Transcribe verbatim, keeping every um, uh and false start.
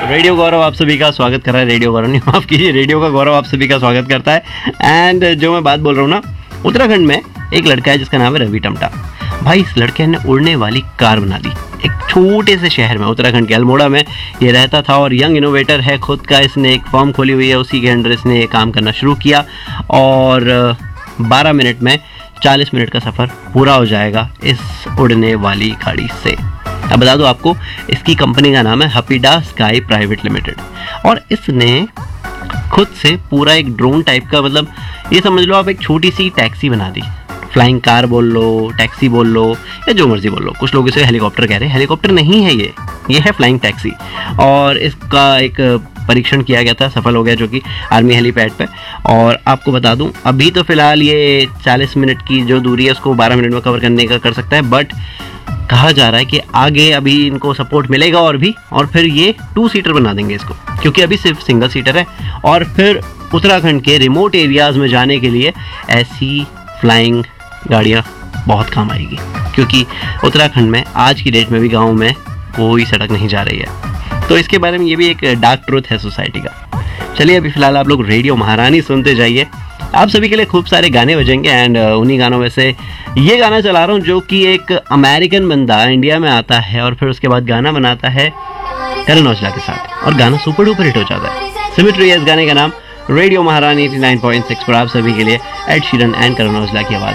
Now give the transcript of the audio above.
Radio गौरव आप सभी का स्वागत कर रहा है। रेडियो गौरव नहीं, माफ कीजिए, रेडियो का गौरव आप सभी का स्वागत करता है। एंड जो मैं बात बोल रहा हूँ ना, उत्तराखंड में एक लड़का है जिसका नाम है रवि टमटा। भाई इस लड़के ने उड़ने वाली कार बना दी एक छोटे से शहर में, उत्तराखंड के अल्मोड़ा में ये रहता था और यंग इनोवेटर है, खुद का इसने एक फॉर्म खोली हुई है, उसी के अंडर इसने काम करना शुरू किया और बारह मिनट में चालीस मिनट का सफ़र पूरा हो जाएगा इस उड़ने वाली गाड़ी से। अब बता दो आपको, इसकी कंपनी का नाम है हपीडा स्काई प्राइवेट लिमिटेड और इसने खुद से पूरा एक ड्रोन टाइप का, मतलब ये समझ लो आप एक छोटी सी टैक्सी बना दी। फ्लाइंग कार बोल लो, टैक्सी बोल लो या जो मर्जी बोल लो, कुछ लोग इसे हेलीकॉप्टर कह रहे हैं, हेलीकॉप्टर नहीं है ये ये है फ्लाइंग टैक्सी। और इसका एक परीक्षण किया गया था, सफल हो गया, जो कि आर्मी हेलीपैड पे। और आपको बता दूं, अभी तो फिलहाल ये चालीस मिनट की जो दूरी है उसको बारह मिनट में कवर करने का कर सकता है, बट कहा जा रहा है कि आगे अभी इनको सपोर्ट मिलेगा और भी, और फिर ये टू सीटर बना देंगे इसको, क्योंकि अभी सिर्फ सिंगल सीटर है। और फिर उत्तराखंड के रिमोट एरियाज़ में जाने के लिए ऐसी फ्लाइंग गाड़ियाँ बहुत काम आएगी, क्योंकि उत्तराखंड में आज की डेट में भी गाँव में कोई सड़क नहीं जा रही है। तो इसके बारे में ये भी एक डार्क ट्रूथ है सोसाइटी का। चलिए अभी फ़िलहाल आप लोग रेडियो महारानी सुनते जाइए, आप सभी के लिए खूब सारे गाने बजेंगे। एंड उन्हीं गानों में से ये गाना चला रहा हूँ जो कि एक अमेरिकन बंदा इंडिया में आता है और फिर उसके बाद गाना बनाता है करण औजला के साथ, और गाना सुपर डुपर हिट हो जाता है। सिमिट्री है इस गाने का नाम। रेडियो महारानी नवासी पॉइंट सिक्स पर आप सभी के लिए Ed Sheeran and Karan Aujla की आवाज़